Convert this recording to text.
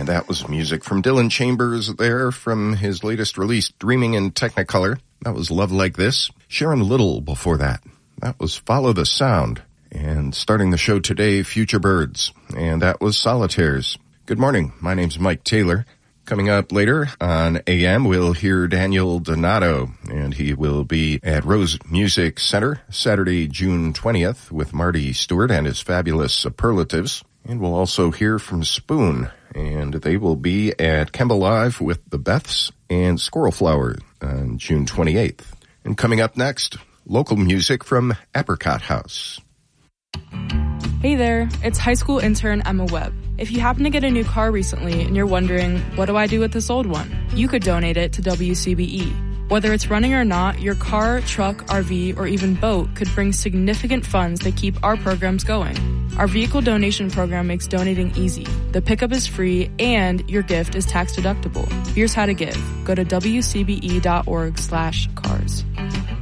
that was music from Dylan Chambers there from his latest release, Dreaming in Technicolor. That was Love Like This. Sharon Little before that. That was Follow the Sound. And starting the show today, Future Birds. And that was Solitaires. Good morning. My name's Mike Taylor. Coming up later on AM, we'll hear Daniel Donato, and he will be at Rose Music Center Saturday, June 20th with Marty Stewart and his fabulous Superlatives. And we'll also hear from Spoon, and they will be at Kemba Live with the Beths and Squirrel Flower on June 28th. And coming up next, local music from Apricot House. Hey there, it's high school intern Emma Webb. If you happen to get a new car recently and you're wondering, what do I do with this old one? You could donate it to WCBE. Whether it's running or not, your car, truck, RV, or even boat could bring significant funds that keep our programs going. Our vehicle donation program makes donating easy. The pickup is free and your gift is tax deductible. Here's how to give. Go to WCBE.org/cars.